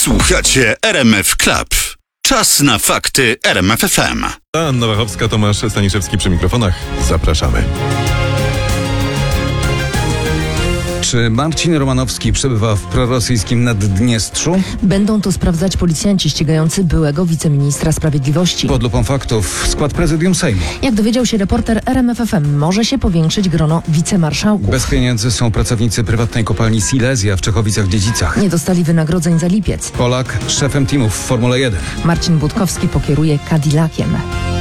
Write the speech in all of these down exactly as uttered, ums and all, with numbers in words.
Słuchacie R M F Club. Czas na fakty R M F F M. Anna Wachowska, Tomasz Staniszewski przy mikrofonach. Zapraszamy. Czy Marcin Romanowski przebywa w prorosyjskim Naddniestrzu? Będą to sprawdzać policjanci ścigający byłego wiceministra sprawiedliwości. Pod lupą faktów skład prezydium Sejmu. Jak dowiedział się reporter R M F F M, może się powiększyć grono wicemarszałków. Bez pieniędzy są pracownicy prywatnej kopalni Silesia w Czechowicach-Dziedzicach. Nie dostali wynagrodzeń za lipiec. Polak szefem teamów w Formule jeden. Marcin Budkowski pokieruje Cadillaciem.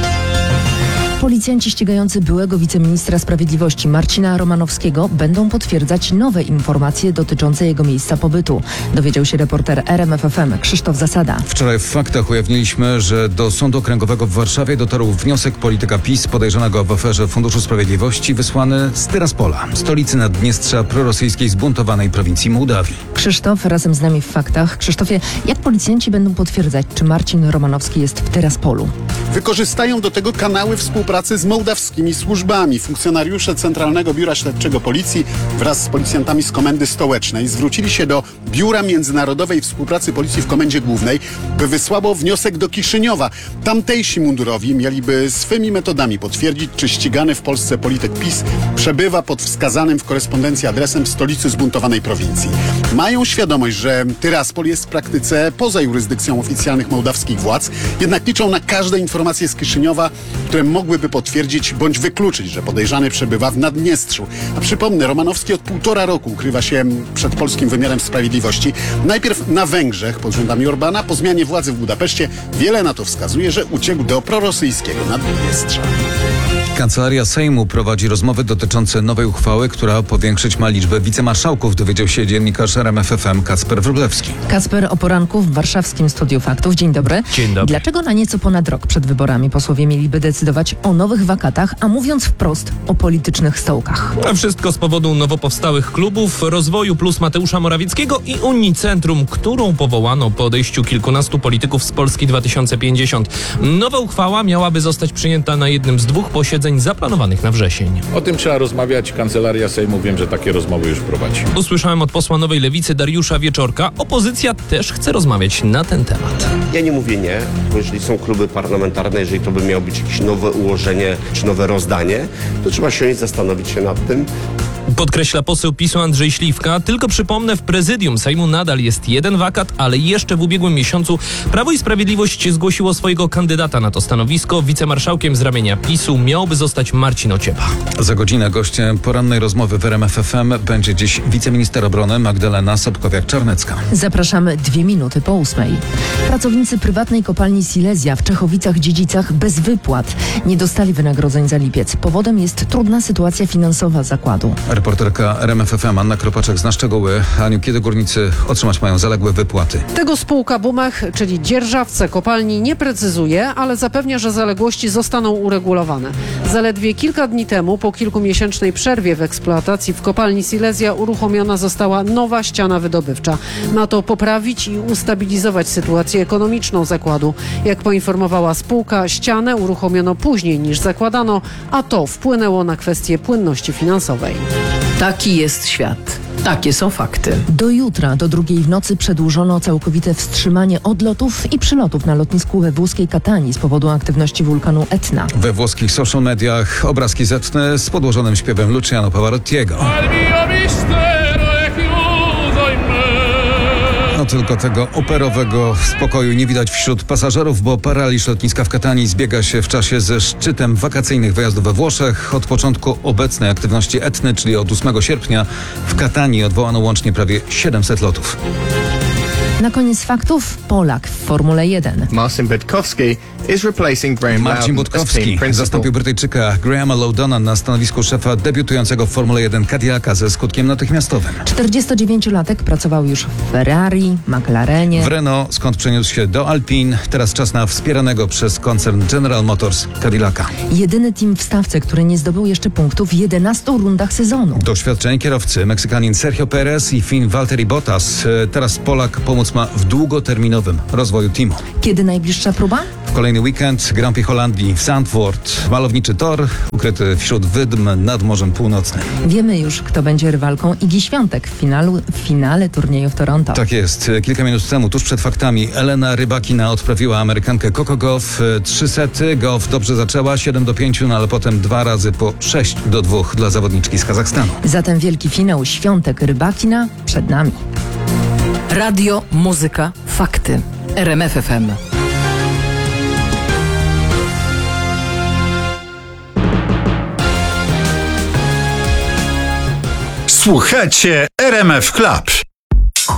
Policjanci ścigający byłego wiceministra sprawiedliwości Marcina Romanowskiego będą potwierdzać nowe informacje dotyczące jego miejsca pobytu. Dowiedział się reporter R M F F M Krzysztof Zasada. Wczoraj w faktach ujawniliśmy, że do Sądu Okręgowego w Warszawie dotarł wniosek polityka PiS podejrzanego w aferze Funduszu Sprawiedliwości wysłany z Tyraspola, stolicy Naddniestrza prorosyjskiej zbuntowanej prowincji Mołdawii. Krzysztof razem z nami w faktach. Krzysztofie, jak policjanci będą potwierdzać, czy Marcin Romanowski jest w Tyraspolu? Wykorzystają do tego kanały współpracy z mołdawskimi służbami. Funkcjonariusze Centralnego Biura Śledczego Policji wraz z policjantami z Komendy Stołecznej zwrócili się do Biura Międzynarodowej Współpracy Policji w Komendzie Głównej, by wysłało wniosek do Kiszyniowa. Tamtejsi mundurowi mieliby swymi metodami potwierdzić, czy ścigany w Polsce polityk PiS przebywa pod wskazanym w korespondencji adresem w stolicy zbuntowanej prowincji. Mają świadomość, że Tyraspol jest w praktyce poza jurysdykcją oficjalnych mołdawskich władz, jednak liczą na każde informacje z Kiszyniowa, które mogłyby potwierdzić bądź wykluczyć, że podejrzany przebywa w Naddniestrzu. A przypomnę, Romanowski od półtora roku ukrywa się przed polskim wymiarem sprawiedliwości. Najpierw na Węgrzech pod rządami Orbana, po zmianie władzy w Budapeszcie wiele na to wskazuje, że uciekł do prorosyjskiego Naddniestrza. Kancelaria Sejmu prowadzi rozmowy dotyczące nowej uchwały, która powiększyć ma liczbę wicemarszałków, dowiedział się dziennikarz R M F F M Kacper Wróblewski. Kacper o poranku w warszawskim Studiu Faktów. Dzień dobry. Dzień dobry. Dlaczego na nieco ponad rok przed wyborami posłowie mieliby decydować o nowych wakatach, a mówiąc wprost o politycznych stołkach? A wszystko z powodu nowo powstałych klubów Rozwoju Plus Mateusza Morawieckiego i Unii Centrum, którą powołano po odejściu kilkunastu polityków z Polski dwa tysiące pięćdziesiąt. Nowa uchwała miałaby zostać przyjęta na jednym z dwóch posiedzeń zaplanowanych na wrzesień. O tym trzeba rozmawiać. Kancelaria Sejmu, wiem, że takie rozmowy już prowadzi. Usłyszałem od posła Nowej Lewicy Dariusza Wieczorka. Opozycja też chce rozmawiać na ten temat. Ja nie mówię nie, bo jeżeli są kluby parlamentarne, jeżeli to by miało być jakieś nowe ułożenie czy nowe rozdanie, to trzeba się zastanowić się nad tym. Podkreśla poseł PiSu Andrzej Śliwka. Tylko przypomnę, w prezydium Sejmu nadal jest jeden wakat, ale jeszcze w ubiegłym miesiącu Prawo i Sprawiedliwość zgłosiło swojego kandydata na to stanowisko. Wicemarszałkiem z ramienia PiSu miałby zostać Marcin Ociepa. Za godzinę gościem porannej rozmowy w R M F F M będzie dziś wiceminister obrony Magdalena Sobkowiak-Czarnecka. Zapraszamy dwie minuty po ósmej. Pracownicy prywatnej kopalni Silesia w Czechowicach-Dziedzicach bez wypłat nie dostali wynagrodzeń za lipiec. Powodem jest trudna sytuacja finansowa zakładu. Reporterka R M F F M Anna Kropaczek zna szczegóły. Aniu, kiedy górnicy otrzymać mają zaległe wypłaty? Tego spółka Bumach, czyli dzierżawca kopalni, nie precyzuje, ale zapewnia, że zaległości zostaną uregulowane. Zaledwie kilka dni temu, po kilkumiesięcznej przerwie w eksploatacji w kopalni Silesia, uruchomiona została nowa ściana wydobywcza. Ma to poprawić i ustabilizować sytuację ekonomiczną zakładu. Jak poinformowała spółka, ścianę uruchomiono później niż zakładano, a to wpłynęło na kwestię płynności finansowej. Taki jest świat. Takie są fakty. Do jutra, do drugiej w nocy przedłużono całkowite wstrzymanie odlotów i przylotów na lotnisku we włoskiej Katanii z powodu aktywności wulkanu Etna. We włoskich social mediach obrazki z Etny z podłożonym śpiewem Luciano Pavarottiego. No tylko tego operowego spokoju nie widać wśród pasażerów, bo paraliż lotniska w Katanii zbiega się w czasie ze szczytem wakacyjnych wyjazdów we Włoszech. Od początku obecnej aktywności Etny, czyli od ósmego sierpnia, w Katanii odwołano łącznie prawie siedemset lotów. Na koniec faktów Polak w Formule jeden. Marcin Budkowski is replacing Graham Marcin Loudon as team Budkowski principal. zastąpił Brytyjczyka Grahama Loudona na stanowisku szefa debiutującego w Formule jeden Cadillaca ze skutkiem natychmiastowym. czterdziestodziewięciolatek pracował już w Ferrari, McLarenie. W Renault, skąd przeniósł się do Alpine. Teraz czas na wspieranego przez koncern General Motors Cadillaca. Jedyny team w stawce, który nie zdobył jeszcze punktów w jedenastu rundach sezonu. Doświadczeni kierowcy, Meksykanin Sergio Perez i Finn Valtteri Bottas. Teraz Polak pomóc ma w długoterminowym rozwoju teamu. Kiedy najbliższa próba? W kolejny weekend Grand Prix Holandii w Zandvoort. Malowniczy tor, ukryty wśród wydm nad Morzem Północnym. Wiemy już, kto będzie rywalką Igi Świątek w, finalu, w finale turnieju w Toronto. Tak jest. Kilka minut temu, tuż przed faktami, Elena Rybakina odprawiła Amerykankę Coco Gauff. Trzy sety. Gauff dobrze zaczęła, siedem do pięciu, no ale potem dwa razy po sześć do dwóch dla zawodniczki z Kazachstanu. Zatem wielki finał Świątek Rybakina przed nami. Radio, muzyka, fakty. R M F F M. Słuchacie R M F Club.